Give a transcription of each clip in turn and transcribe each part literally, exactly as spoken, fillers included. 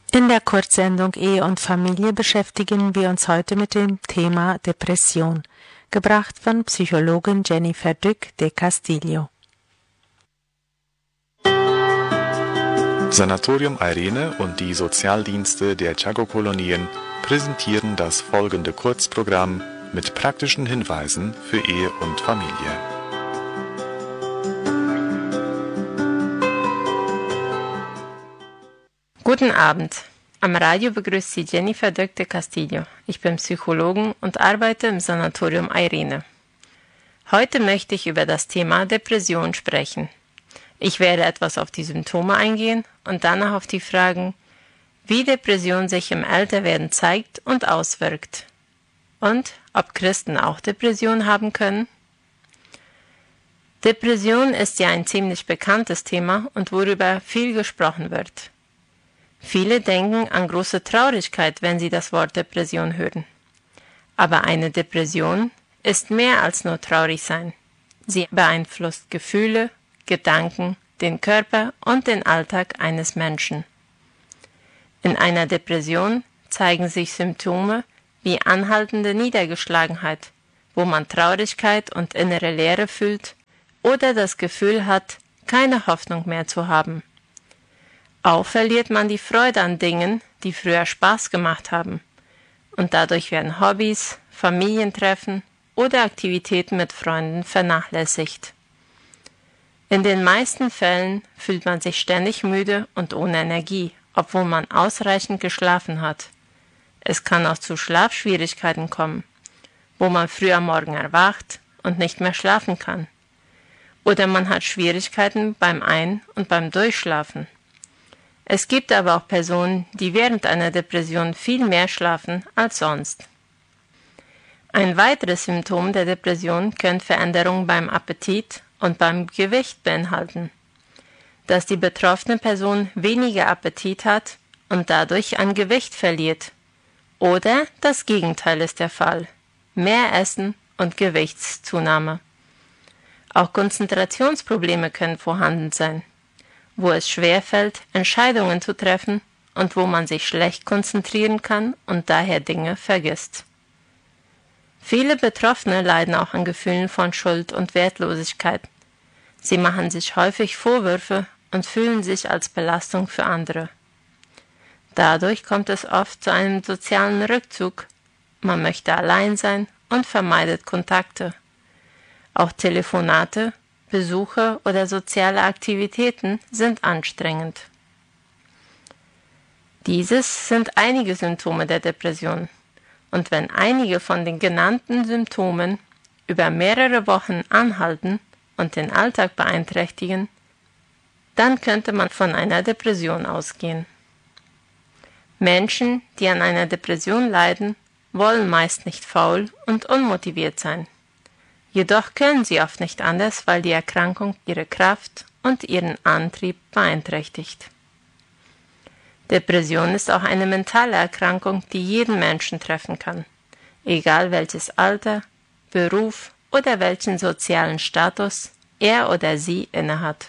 In der Kurzsendung Ehe und Familie beschäftigen wir uns heute mit dem Thema Depression, gebracht von Psychologin Jennifer Duc de Castillo. Sanatorium Irene und die Sozialdienste der Chaco-Kolonien präsentieren das folgende Kurzprogramm mit praktischen Hinweisen für Ehe und Familie. Guten Abend. Am Radio begrüßt Sie Jennifer Duc de Castillo. Ich bin Psychologin und arbeite im Sanatorium Irene. Heute möchte ich über das Thema Depression sprechen. Ich werde etwas auf die Symptome eingehen und danach auf die Fragen, wie Depression sich im Älterwerden zeigt und auswirkt. Und ob Christen auch Depression haben können? Depression ist ja ein ziemlich bekanntes Thema und worüber viel gesprochen wird. Viele denken an große Traurigkeit, wenn sie das Wort Depression hören. Aber eine Depression ist mehr als nur traurig sein. Sie beeinflusst Gefühle, Gedanken, den Körper und den Alltag eines Menschen. In einer Depression zeigen sich Symptome wie anhaltende Niedergeschlagenheit, wo man Traurigkeit und innere Leere fühlt oder das Gefühl hat, keine Hoffnung mehr zu haben. Auch verliert man die Freude an Dingen, die früher Spaß gemacht haben. Und dadurch werden Hobbys, Familientreffen oder Aktivitäten mit Freunden vernachlässigt. In den meisten Fällen fühlt man sich ständig müde und ohne Energie, obwohl man ausreichend geschlafen hat. Es kann auch zu Schlafschwierigkeiten kommen, wo man früh am Morgen erwacht und nicht mehr schlafen kann. Oder man hat Schwierigkeiten beim Ein- und beim Durchschlafen. Es gibt aber auch Personen, die während einer Depression viel mehr schlafen als sonst. Ein weiteres Symptom der Depression können Veränderungen beim Appetit und beim Gewicht beinhalten. Dass die betroffene Person weniger Appetit hat und dadurch an Gewicht verliert. Oder das Gegenteil ist der Fall. Mehr Essen und Gewichtszunahme. Auch Konzentrationsprobleme können vorhanden sein, wo es schwerfällt, Entscheidungen zu treffen und wo man sich schlecht konzentrieren kann und daher Dinge vergisst. Viele Betroffene leiden auch an Gefühlen von Schuld und Wertlosigkeit. Sie machen sich häufig Vorwürfe und fühlen sich als Belastung für andere. Dadurch kommt es oft zu einem sozialen Rückzug. Man möchte allein sein und vermeidet Kontakte. Auch Telefonate, Besuche oder soziale Aktivitäten sind anstrengend. Dieses sind einige Symptome der Depression. Und wenn einige von den genannten Symptomen über mehrere Wochen anhalten und den Alltag beeinträchtigen, dann könnte man von einer Depression ausgehen. Menschen, die an einer Depression leiden, wollen meist nicht faul und unmotiviert sein. Jedoch können sie oft nicht anders, weil die Erkrankung ihre Kraft und ihren Antrieb beeinträchtigt. Depression ist auch eine mentale Erkrankung, die jeden Menschen treffen kann, egal welches Alter, Beruf oder welchen sozialen Status er oder sie innehat.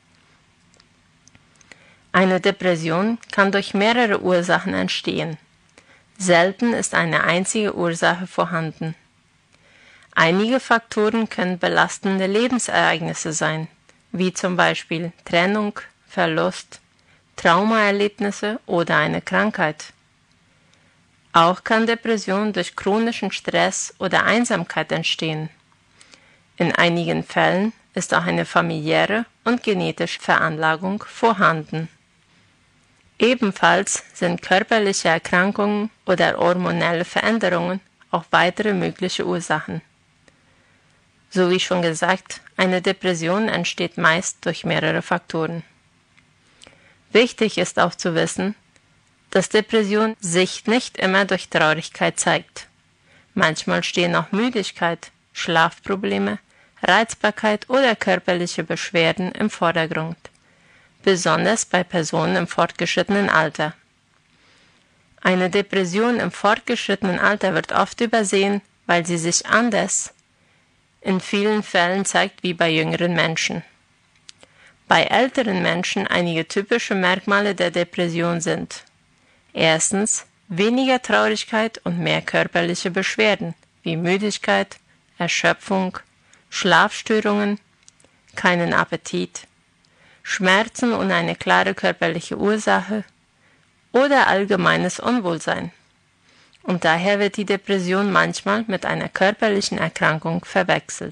Eine Depression kann durch mehrere Ursachen entstehen. Selten ist eine einzige Ursache vorhanden. Einige Faktoren können belastende Lebensereignisse sein, wie zum Beispiel Trennung, Verlust, Traumaerlebnisse oder eine Krankheit. Auch kann Depression durch chronischen Stress oder Einsamkeit entstehen. In einigen Fällen ist auch eine familiäre und genetische Veranlagung vorhanden. Ebenfalls sind körperliche Erkrankungen oder hormonelle Veränderungen auch weitere mögliche Ursachen. So wie schon gesagt, eine Depression entsteht meist durch mehrere Faktoren. Wichtig ist auch zu wissen, dass Depression sich nicht immer durch Traurigkeit zeigt. Manchmal stehen auch Müdigkeit, Schlafprobleme, Reizbarkeit oder körperliche Beschwerden im Vordergrund, besonders bei Personen im fortgeschrittenen Alter. Eine Depression im fortgeschrittenen Alter wird oft übersehen, weil sie sich anders in vielen Fällen zeigt wie bei jüngeren Menschen. Bei älteren Menschen einige typische Merkmale der Depression sind Erstens weniger Traurigkeit und mehr körperliche Beschwerden wie Müdigkeit, Erschöpfung, Schlafstörungen, keinen Appetit, Schmerzen und eine klare körperliche Ursache oder allgemeines Unwohlsein. Und daher wird die Depression manchmal mit einer körperlichen Erkrankung verwechselt.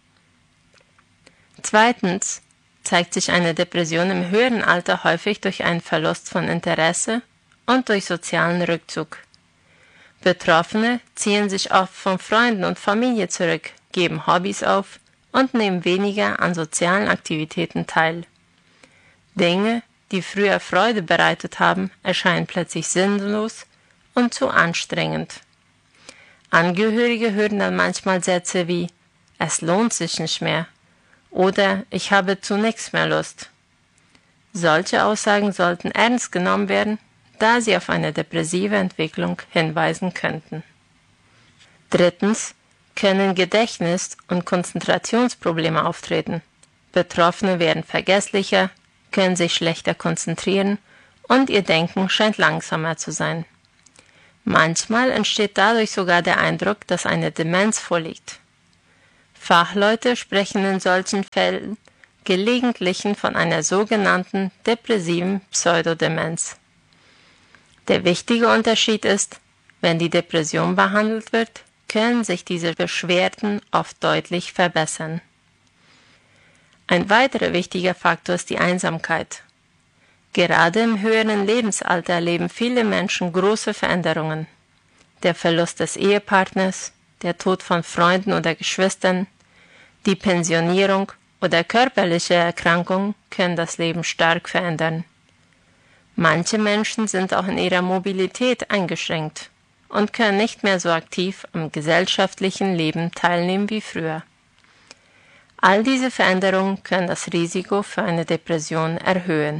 Zweitens zeigt sich eine Depression im höheren Alter häufig durch einen Verlust von Interesse und durch sozialen Rückzug. Betroffene ziehen sich oft von Freunden und Familie zurück, geben Hobbys auf und nehmen weniger an sozialen Aktivitäten teil. Dinge, die früher Freude bereitet haben, erscheinen plötzlich sinnlos und zu anstrengend. Angehörige hören dann manchmal Sätze wie „Es lohnt sich nicht mehr“ oder „Ich habe zu nichts mehr Lust“. Solche Aussagen sollten ernst genommen werden, da sie auf eine depressive Entwicklung hinweisen könnten. Drittens können Gedächtnis- und Konzentrationsprobleme auftreten. Betroffene werden vergesslicher, können sich schlechter konzentrieren und ihr Denken scheint langsamer zu sein. Manchmal entsteht dadurch sogar der Eindruck, dass eine Demenz vorliegt. Fachleute sprechen in solchen Fällen gelegentlich von einer sogenannten depressiven Pseudodemenz. Der wichtige Unterschied ist, wenn die Depression behandelt wird, können sich diese Beschwerden oft deutlich verbessern. Ein weiterer wichtiger Faktor ist die Einsamkeit. Gerade im höheren Lebensalter erleben viele Menschen große Veränderungen. Der Verlust des Ehepartners, der Tod von Freunden oder Geschwistern, die Pensionierung oder körperliche Erkrankungen können das Leben stark verändern. Manche Menschen sind auch in ihrer Mobilität eingeschränkt und können nicht mehr so aktiv am gesellschaftlichen Leben teilnehmen wie früher. All diese Veränderungen können das Risiko für eine Depression erhöhen.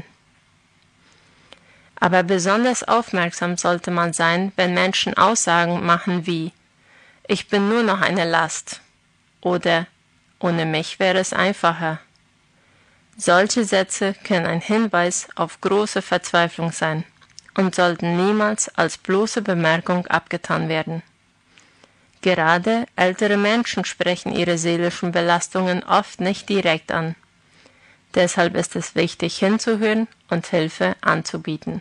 Aber besonders aufmerksam sollte man sein, wenn Menschen Aussagen machen wie „Ich bin nur noch eine Last“ oder „Ohne mich wäre es einfacher“. Solche Sätze können ein Hinweis auf große Verzweiflung sein und sollten niemals als bloße Bemerkung abgetan werden. Gerade ältere Menschen sprechen ihre seelischen Belastungen oft nicht direkt an. Deshalb ist es wichtig, hinzuhören und Hilfe anzubieten.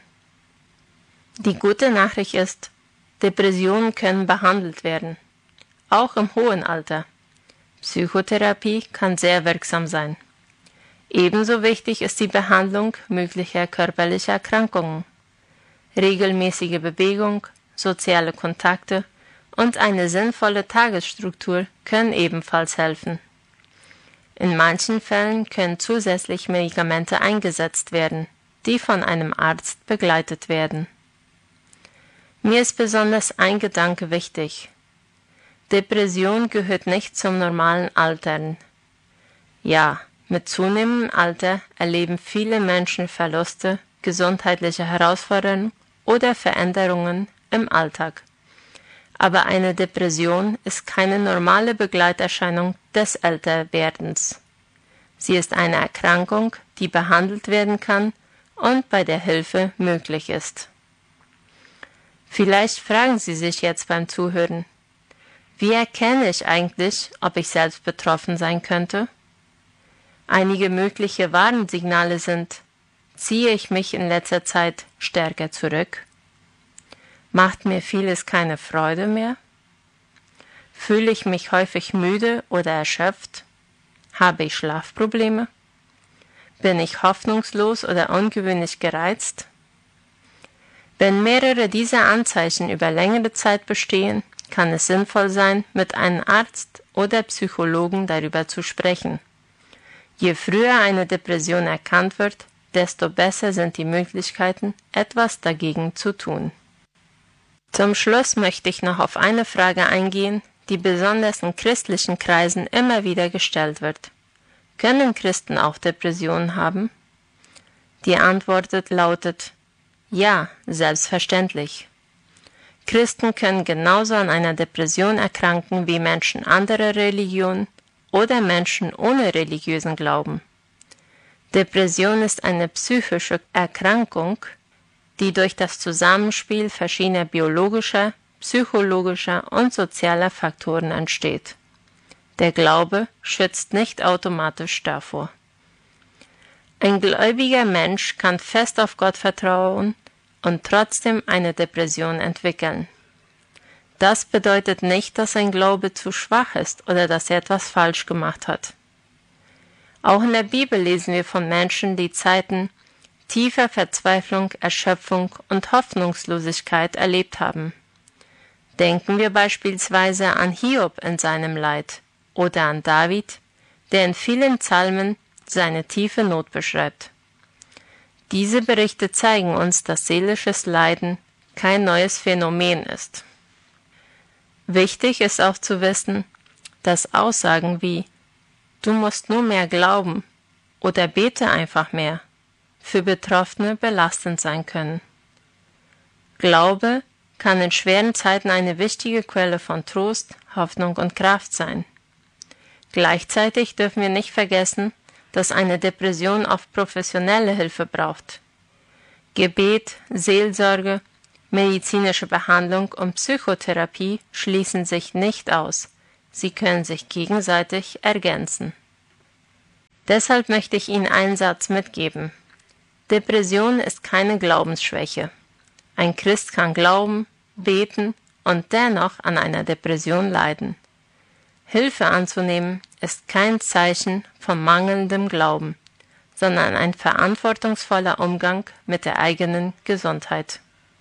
Die gute Nachricht ist, Depressionen können behandelt werden, auch im hohen Alter. Psychotherapie kann sehr wirksam sein. Ebenso wichtig ist die Behandlung möglicher körperlicher Erkrankungen. Regelmäßige Bewegung, soziale Kontakte und eine sinnvolle Tagesstruktur können ebenfalls helfen. In manchen Fällen können zusätzlich Medikamente eingesetzt werden, die von einem Arzt begleitet werden. Mir ist besonders ein Gedanke wichtig. Depression gehört nicht zum normalen Altern. Ja, mit zunehmendem Alter erleben viele Menschen Verluste, gesundheitliche Herausforderungen oder Veränderungen im Alltag. Aber eine Depression ist keine normale Begleiterscheinung des Älterwerdens. Sie ist eine Erkrankung, die behandelt werden kann und bei der Hilfe möglich ist. Vielleicht fragen Sie sich jetzt beim Zuhören, wie erkenne ich eigentlich, ob ich selbst betroffen sein könnte? Einige mögliche Warnsignale sind: Ziehe ich mich in letzter Zeit stärker zurück? Macht mir vieles keine Freude mehr? Fühle ich mich häufig müde oder erschöpft? Habe ich Schlafprobleme? Bin ich hoffnungslos oder ungewöhnlich gereizt? Wenn mehrere dieser Anzeichen über längere Zeit bestehen, kann es sinnvoll sein, mit einem Arzt oder Psychologen darüber zu sprechen. Je früher eine Depression erkannt wird, desto besser sind die Möglichkeiten, etwas dagegen zu tun. Zum Schluss möchte ich noch auf eine Frage eingehen, die besonders in christlichen Kreisen immer wieder gestellt wird. Können Christen auch Depressionen haben? Die Antwort lautet: Ja, selbstverständlich. Christen können genauso an einer Depression erkranken wie Menschen anderer Religionen oder Menschen ohne religiösen Glauben. Depression ist eine psychische Erkrankung, die durch das Zusammenspiel verschiedener biologischer, psychologischer und sozialer Faktoren entsteht. Der Glaube schützt nicht automatisch davor. Ein gläubiger Mensch kann fest auf Gott vertrauen und trotzdem eine Depression entwickeln. Das bedeutet nicht, dass sein Glaube zu schwach ist oder dass er etwas falsch gemacht hat. Auch in der Bibel lesen wir von Menschen, die Zeiten tiefer Verzweiflung, Erschöpfung und Hoffnungslosigkeit erlebt haben. Denken wir beispielsweise an Hiob in seinem Leid oder an David, der in vielen Psalmen seine tiefe Not beschreibt. Diese Berichte zeigen uns, dass seelisches Leiden kein neues Phänomen ist. Wichtig ist auch zu wissen, dass Aussagen wie „Du musst nur mehr glauben“ oder „Bete einfach mehr“ für Betroffene belastend sein können. Glaube kann in schweren Zeiten eine wichtige Quelle von Trost, Hoffnung und Kraft sein. Gleichzeitig dürfen wir nicht vergessen, dass eine Depression oft professionelle Hilfe braucht. Gebet, Seelsorge, medizinische Behandlung und Psychotherapie schließen sich nicht aus. Sie können sich gegenseitig ergänzen. Deshalb möchte ich Ihnen einen Satz mitgeben. Depression ist keine Glaubensschwäche. Ein Christ kann glauben, beten und dennoch an einer Depression leiden. Hilfe anzunehmen ist kein Zeichen von mangelndem Glauben, sondern ein verantwortungsvoller Umgang mit der eigenen Gesundheit.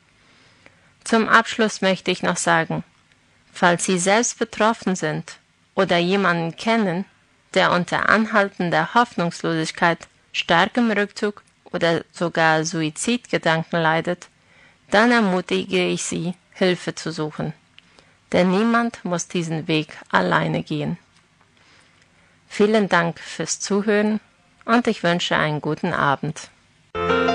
Zum Abschluss möchte ich noch sagen, falls Sie selbst betroffen sind oder jemanden kennen, der unter anhaltender Hoffnungslosigkeit, starkem Rückzug oder sogar Suizidgedanken leidet, dann ermutige ich Sie, Hilfe zu suchen. Denn niemand muss diesen Weg alleine gehen. Vielen Dank fürs Zuhören und ich wünsche einen guten Abend.